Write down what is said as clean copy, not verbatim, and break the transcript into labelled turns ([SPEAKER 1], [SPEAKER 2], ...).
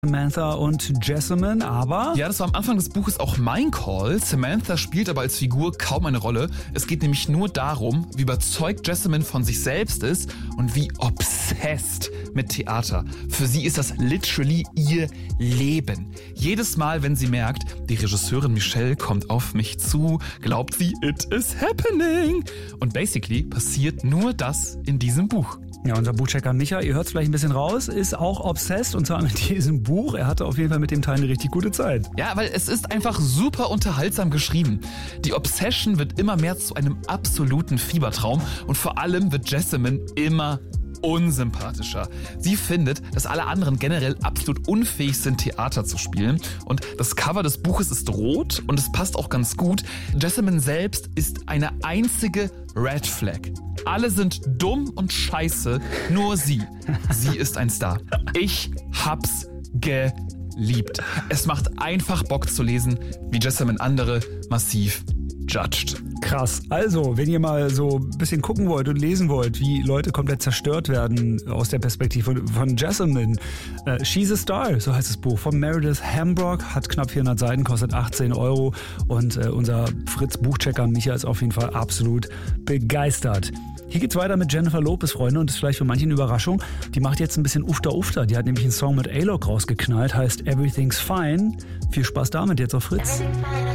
[SPEAKER 1] Samantha und Jessamine, aber...
[SPEAKER 2] Ja, das war am Anfang des Buches auch mein Call. Samantha spielt aber als Figur kaum eine Rolle. Es geht nämlich nur darum, wie überzeugt Jessamine von sich selbst ist und wie obsessed mit Theater. Für sie ist das literally ihr Leben. Jedes Mal, wenn sie merkt, die Regisseurin Michelle kommt auf mich zu, glaubt sie, it is happening. Und basically passiert nur das in diesem Buch.
[SPEAKER 1] Ja, unser Buchchecker Micha, ihr hört es vielleicht ein bisschen raus, ist auch obsessed und zwar mit diesem Buch. Er hatte auf jeden Fall mit dem Teil eine richtig gute Zeit.
[SPEAKER 2] Ja, weil es ist einfach super unterhaltsam geschrieben. Die Obsession wird immer mehr zu einem absoluten Fiebertraum und vor allem wird Jessamine immer unsympathischer. Sie findet, dass alle anderen generell absolut unfähig sind, Theater zu spielen. Und das Cover des Buches ist rot und es passt auch ganz gut. Jessamine selbst ist eine einzige Red Flag. Alle sind dumm und scheiße, nur sie. Sie ist ein Star. Ich hab's geliebt. Es macht einfach Bock zu lesen, wie Jessamine andere massiv judged.
[SPEAKER 1] Krass. Also, wenn ihr mal so ein bisschen gucken wollt und lesen wollt, wie Leute komplett zerstört werden aus der Perspektive von Jessamine. She's a Star, so heißt das Buch, von Meredith Hambrock, hat knapp 400 Seiten, kostet 18 € und unser Fritz-Buchchecker Micha ist auf jeden Fall absolut begeistert. Hier geht's weiter mit Jennifer Lopez, Freunde, und das ist vielleicht für manche eine Überraschung. Die macht jetzt ein bisschen Ufter. Die hat nämlich einen Song mit A-Lok rausgeknallt, heißt Everything's Fine. Viel Spaß damit jetzt auf Fritz.